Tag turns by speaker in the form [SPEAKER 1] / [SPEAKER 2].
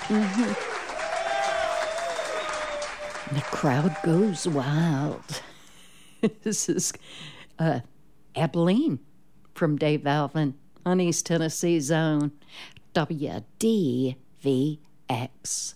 [SPEAKER 1] The crowd goes wild. This is Abilene from Dave Alvin on East Tennessee's own WDVX.